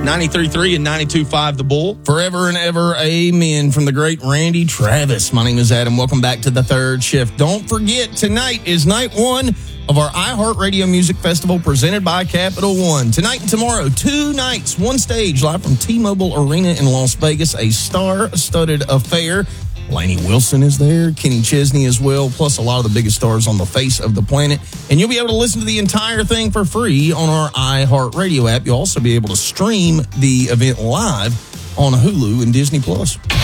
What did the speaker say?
93.3 and 92.5 The Bull. Forever and ever, amen, from the great Randy Travis. My name is Adam. Welcome back to The Third Shift. Don't forget, tonight is night one of our iHeartRadio Music Festival presented by Capital One. Tonight and tomorrow, 2 nights, 1 stage, live from T-Mobile Arena in Las Vegas, a star-studded affair. Lainey Wilson is there, Kenny Chesney as well, plus a lot of the biggest stars on the face of the planet. And you'll be able to listen to the entire thing for free on our iHeartRadio app. You'll also be able to stream the event live on Hulu and Disney+.